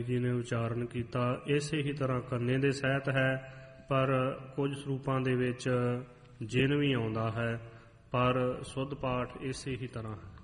ਜੀ ਨੇ ਉਚਾਰਨ ਕੀਤਾ। ਇਸੇ ਹੀ ਤਰ੍ਹਾਂ ਕੰਨੇ ਦੇ ਸਹਿਤ ਹੈ, ਪਰ ਕੁਝ ਸਰੂਪਾਂ ਦੇ ਵਿੱਚ ਜਿਨ ਵੀ ਆਉਂਦਾ ਹੈ, ਪਰ ਸੁੱਧ ਪਾਠ ਇਸੇ ਹੀ ਤਰ੍ਹਾਂ ਹੈ।